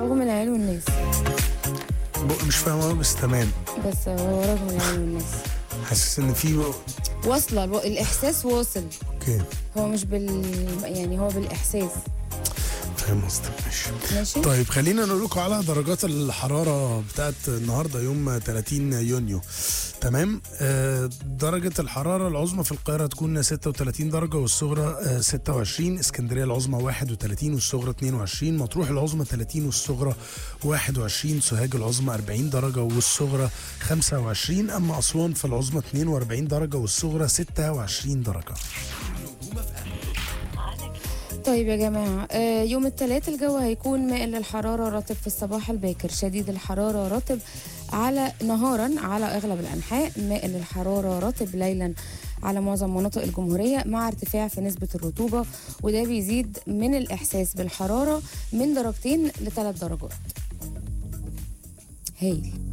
رغم العيال والناس. مش فاهم أوي بس تمام. بس هو رغم العيال والناس. حاسس ان في واصله الاحساس واصل. اوكي. هو مش يعني هو بالاحساس. فاهم قصدك. ماشي. طيب خلينا نقول لكم على درجات الحراره بتاعت النهارده يوم 30 يونيو. تمام. درجه الحراره العظمى في القاهره تكون 36 درجه والصغرى 26. اسكندريه العظمى 31 والصغرى 22. مطروح العظمى 30 والصغرى 21. سوهاج العظمى 40 درجه والصغرى 25. اما اسوان في العظمى 42 درجه والصغرى 26 درجه. طيب يا جماعة، يوم الثلاث الجو هيكون مائل للحرارة، رطب في الصباح الباكر، شديد الحرارة رطب نهارا على أغلب الأنحاء، مائل للحرارة رطب ليلا على معظم مناطق الجمهورية، مع ارتفاع في نسبة الرطوبة، وده بيزيد من الإحساس بالحرارة من 2 ل3 درجات. هايل.